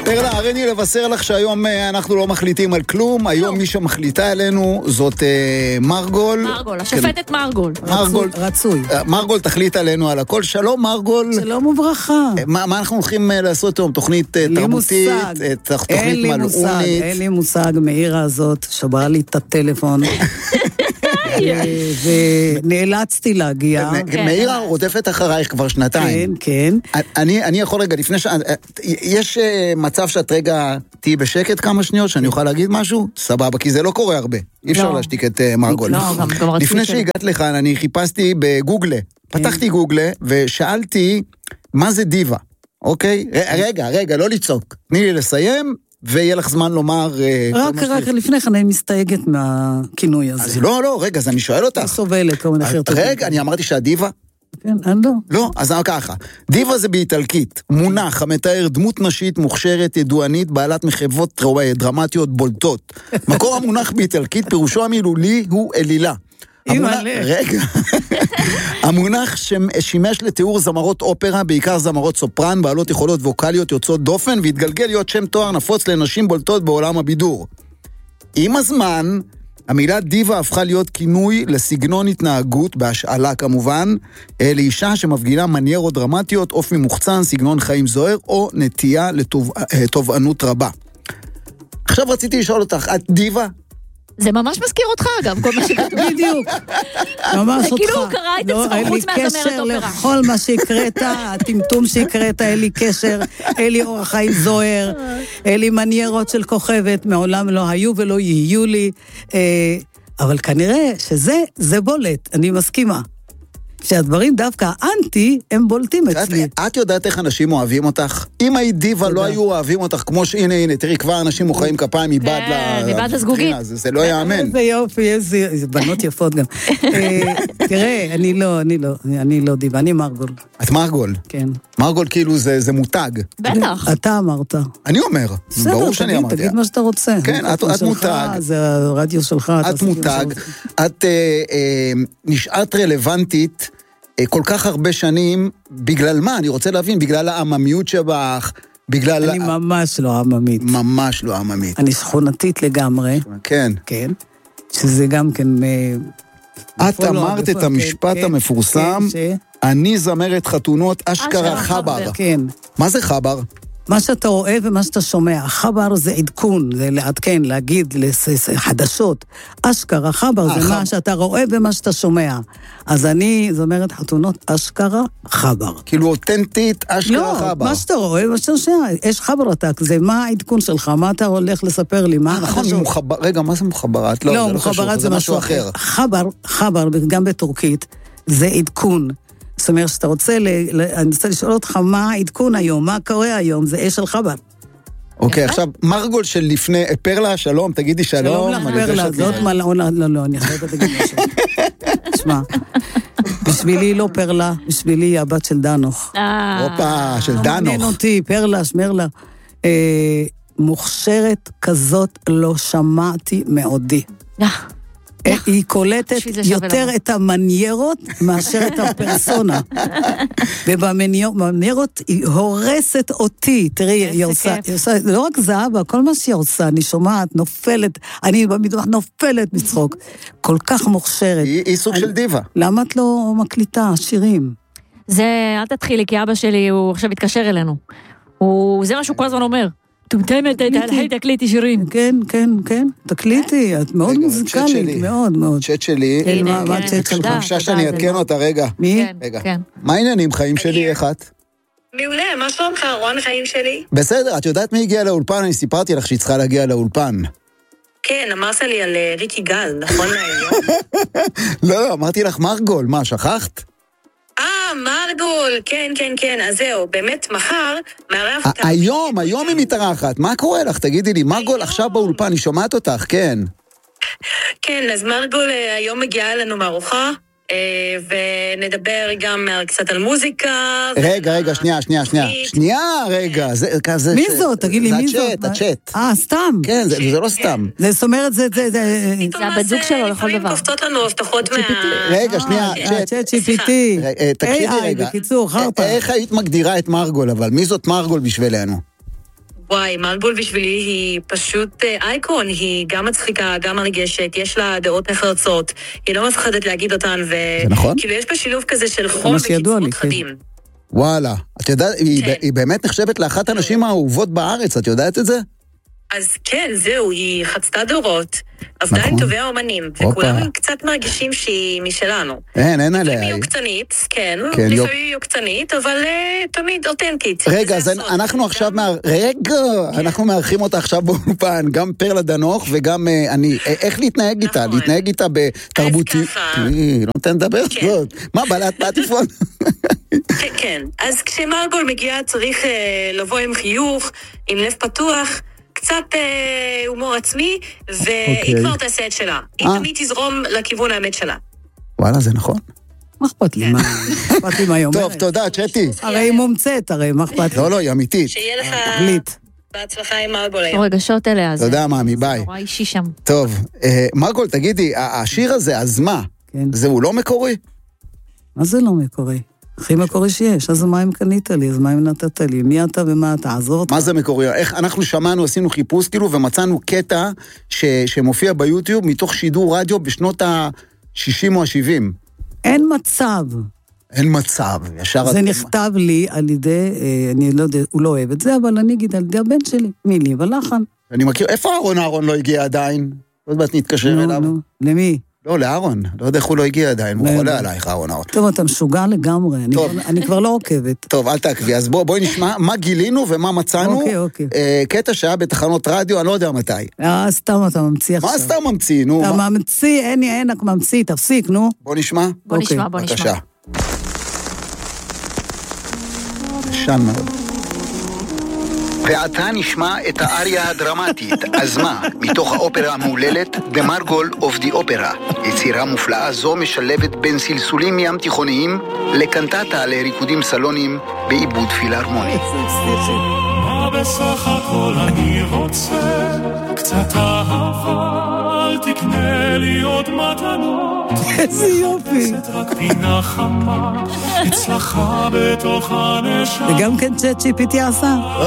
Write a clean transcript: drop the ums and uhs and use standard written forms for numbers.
פרלה, הריני לבשר לך שהיום אנחנו לא מחליטים על כלום, היום מי שמחליטה אלינו זאת מרגול. מרגול, השופטת מרגול. רצוי. מרגול תחליט עלינו על הכל. שלום מרגול. שלום וברכה. מה אנחנו הולכים לעשות היום? תוכנית תרבותית, תוכנית מלאונית? אין לי מושג, מאירה הזאת שברה לי את הטלפון. ונאלצתי להגיע. מאירה רודפת אחרייך כבר שנתיים. כן, כן. אני יכול רגע, לפני יש מצב שאת רגע תהי בשקט כמה שניות, שאני אוכל להגיד משהו? סבבה, כי זה לא קורה הרבה. אי אפשר להשתיק את מרגול. לפני שהגעת לכאן, אני חיפשתי בגוגלה. פתחתי גוגלה ושאלתי מה זה דיבה. אוקיי? רגע, לא לצעוק. תני לי לסיים. ויהיה לך זמן לומר... רק לפני כן אני מסתייגת מהכינוי הזה. אז לא, רגע, אז אני שואל אותך. אני סובלת, כל מיני חרטות. רגע, אני אמרתי שהדיבה? כן, אני לא. לא, אז ככה. דיבה זה באיטלקית, מונח המתאר דמות נשית מוכשרת, ידוענית, בעלת מחוות דרמטיות בולטות. מקור המונח באיטלקית, פירושו המילולי הוא אלילה. רגע, המונח שימש לתיאור זמרות אופרה, בעיקר זמרות סופרן, בעלות יכולות ווקליות יוצאות דופן, והתגלגל להיות שם תואר נפוץ לנשים בולטות בעולם הבידור. עם הזמן, המילה דיבה הפכה להיות כינוי לסגנון התנהגות, בהשאלה כמובן, לאישה שמפגינה מניירות דרמטיות, אופי מוחצן, סגנון חיים זוהר, או נטייה לתובענות רבה. עכשיו רציתי לשאול אותך, את דיבה? זה ממש מזכיר אותך אגב, כל מה שכתוב. בדיוק. ממש אותך. זה כאילו הוא קרא את עצמו חוץ מהזמרת אופרה. לכל מה שהקראת, הטמטום שהקראת, אין לי קשר, אין לי אורח חיים זוהר, אין לי מניירות של כוכבת, מעולם לא היו ולא יהיו לי, אבל כנראה שזה בולט, אני מסכימה. שהדברים דווקא האנטי הם בולטים אצלי. את יודעת איך אנשים אוהבים אותך? אם היית דיבה לא היו אוהבים אותך, כמו שהנה, תראי, כבר אנשים מוחאים כפיים מבעד לזגוגית. זה לא יאמן. איזה יופי, איזה בנות יפות גם. תראה, אני לא דיבה, אני מרגול. את מרגול? כן. מרגול כאילו זה מותג. בטח. אתה אמרת. אני אומר, ברור שאני אמרתי. תגיד מה שאתה רוצה. כן, את מותג. זה הרדיו שלך. את מותג. את נשארת רלוונטית כל כך הרבה שנים, בגלל מה? אני רוצה להבין, בגלל העממיות שבך, בגלל... אני ממש לא עממית. ממש לא עממית. אני שכונתית לגמרי. כן. כן. שזה גם כן... את אמרת את המשפט המפורסם, אני זמרת חתונות אשכרה חבר. כן. מה זה חבר? מה שאתה רואה ומה שאתה שומע. חבר זה עדכון, זה לעדכן, להגיד, חדשות. אשכרה חבר זה מה שאתה רואה ומה שאתה שומע. אז אני זמרת חתונות אשכרה חבר. כאילו אותנטית אשכרה חבר. לא, מה שאתה רואה ומה שאתה שומע. יש חבר עתק, זה מה העדכון שלך, מה אתה הולך לספר לי, מה נכון, רגע, מה זה מחברת? לא, מחברת זה משהו אחר. חבר, גם בטורקית, זה עדכון. זאת אומרת, שאתה רוצה, אני רוצה לשאול אותך מה העדכון היום, מה קורה היום, זה אש על חבר. אוקיי, עכשיו, מרגול של לפני, פרלה, שלום, תגידי שלום. שלום לך פרלה, זאת מלאון, לא, אני חייבת להגיד משהו. תשמע, בשבילי לא פרלה, בשבילי היא הבת של דנוך. אופה, של דנוך. לא מעניין אותי, פרלה, שמרלה. מוכשרת כזאת לא שמעתי מעודי. היא קולטת יותר את המניירות מאשר את הפרסונה. ובמניירות היא הורסת אותי. תראי, היא עושה, לא רק זהבה, כל מה שהיא עושה, אני שומעת, נופלת, אני במדוח נופלת מצחוק. כל כך מוכשרת. היא סוג של דיבה. למה את לא מקליטה שירים? זה, אל תתחילי, כי אבא שלי, הוא עכשיו מתקשר אלינו. זה מה שהוא כל הזמן אומר. טומטמת, תקליטי שירים. כן, תקליטי, את מאוד מוזיקלית, מאוד מאוד. צ'אט שלי, מה צ'אט שלך? בבקשה שאני אתקן אותה, רגע. מי? רגע. מה העניינים, חיים שלי, איך את? מעולה, מה שלומך, רון, חיים שלי? בסדר, את יודעת מי הגיע לאולפן? אני סיפרתי לך שהיא צריכה להגיע לאולפן. כן, אמרת לי על ריקי גל, נכון להיום? לא, אמרתי לך מרגול, מה, שכחת? מרגול, כן, אז זהו, באמת מחר מארח... היום היא מתארחת, מה קורה לך? תגידי לי, מרגול עכשיו באולפן, היא שומעת אותך, כן. כן, אז מרגול היום מגיעה אלינו מארוחה, ונדבר גם קצת על מוזיקה. רגע, שנייה, רגע. מי זאת? תגיד לי, מי זאת? הצ'אט. סתם. כן, זה לא סתם. זאת אומרת, זה הבת זוג שלו לכל דבר. קופצות לנו הבטחות מה... רגע, שנייה, צ'אט GPT. תקשיבי רגע. בקיצור, חרפה. איך היית מגדירה את מרגול, אבל מי זאת מרגול בשבילנו? וואי, מלבול בשבילי היא פשוט אייקון, היא גם מצחיקה, גם מרגשת, יש לה דעות נחרצות, היא לא מפחדת להגיד אותן, זה נכון? וכאילו יש בה שילוב כזה של חום וקיצונות חדים. וואלה, את יודעת, היא באמת נחשבת לאחת הנשים האהובות בארץ, את יודעת את זה? אז כן, זהו, היא חצתה דורות, עבדה עם טובי האומנים, וכולם קצת מרגישים שהיא משלנו. אין עליה. לפעמים היא יוקצנית, כן, לפעמים היא יוקצנית, אבל תמיד אותנטית. רגע, אז אנחנו עכשיו אנחנו מארחים אותה עכשיו באולפן, גם פרלה דנוך וגם אני. איך להתנהג איתה? להתנהג איתה בתרבותי? לא נותן לדבר זאת. מה, בעלת פטיפון? כן, אז כשמלבול מגיע צריך לבוא עם חיוך, עם לב פתוח, קצת הומור עצמי, והיא כבר תעשה את שלה. היא תמיד תזרום לכיוון האמת שלה. וואלה, זה נכון. מה אכפת לי? מה אכפת לי מה היא אומרת? טוב, תודה, צ'טי. הרי היא מומצאת, הרי מה אכפת לי? לא, היא אמיתית. שיהיה לך בהצלחה עם מלבול היום. רגשות אליה. תודה, מאמי, ביי. נורא אישי שם. טוב, מרגול, תגידי, השיר הזה, אז מה? זה הוא לא מקורי? מה זה לא מקורי? הכי מקורי שיש, אז מה אם קנית לי, אז מה אם נתת לי, מי אתה ומה אתה, עזור אותך. מה זה מקורי? איך אנחנו שמענו, עשינו חיפוש כאילו, ומצאנו קטע שמופיע ביוטיוב מתוך שידור רדיו בשנות ה-60 או ה-70. אין מצב. אין מצב, ישר... זה נכתב לי על ידי, אני לא יודע, הוא לא אוהב את זה, אבל אני אגיד על ידי הבן שלי, מילי ולחן. אני מכיר, איפה אהרון לא הגיע עדיין? עוד מעט נתקשר אליו. למי? לא, לאהרון. לא יודע איך הוא לא הגיע עדיין, הוא חולה עלייך, אהרון. טוב, אתה משוגע לגמרי, אני כבר לא עוקבת. טוב, אל תעקבי, אז בואי נשמע מה גילינו ומה מצאנו. אוקיי. קטע שהיה בתחנות רדיו, אני לא יודע מתי. סתם אתה ממציא עכשיו. מה סתם ממציא, נו? אתה ממציא, אין רק ממציא, תפסיק, נו. בוא נשמע. בוא נשמע. בבקשה. שן מאוד. ועתה נשמע את האריה הדרמטית, אז מה, מתוך האופרה המהוללת, The Margol of the Opera. יצירה מופלאה זו משלבת בין סלסולים ים תיכוניים לקנטטה לריקודים סלונים בעיבוד פילהרמוני. מה בסך הכל אני רוצה, קצת אהבה, אל תקנה לי עוד מתנות. איזה יופי. קצת רק פינה חמה, הצלחה בתוך הנשמה. וגם כן צ'אט GPT עשה.